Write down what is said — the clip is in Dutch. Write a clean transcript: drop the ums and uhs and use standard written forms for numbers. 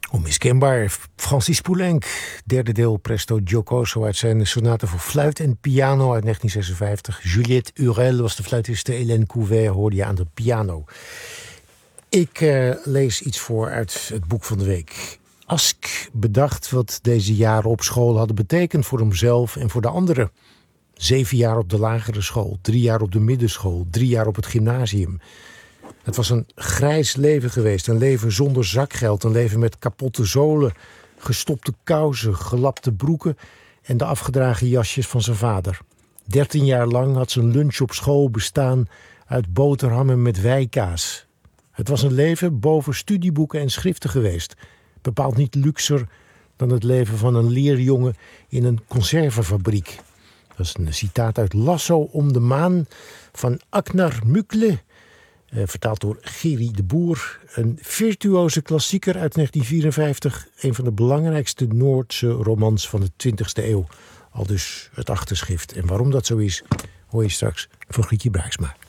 Onmiskenbaar Francis Poulenc, derde deel Presto Giocoso uit zijn sonate voor fluit en piano uit 1956. Juliette Hurel was de fluitiste, Hélène Couvert hoorde je aan de piano. Ik lees iets voor uit het boek van de week. Ask bedacht wat deze jaren op school hadden betekend voor hemzelf en voor de anderen. 7 jaar op de lagere school, 3 jaar op de middenschool, 3 jaar op het gymnasium. Het was een grijs leven geweest, een leven zonder zakgeld, een leven met kapotte zolen, gestopte kousen, gelapte broeken en de afgedragen jasjes van zijn vader. 13 jaar lang had zijn lunch op school bestaan uit boterhammen met weikaas. Het was een leven boven studieboeken en schriften geweest, bepaald niet luxer dan het leven van een leerjongen in een conservenfabriek. Dat is een citaat uit Lasso om de maan van Agnar Mykle, vertaald door Gerry de Boer. Een virtuoze klassieker uit 1954. Een van de belangrijkste Noordse romans van de 20e eeuw. Al dus het achterschrift. En waarom dat zo is, hoor je straks van Grietje Bruiksma.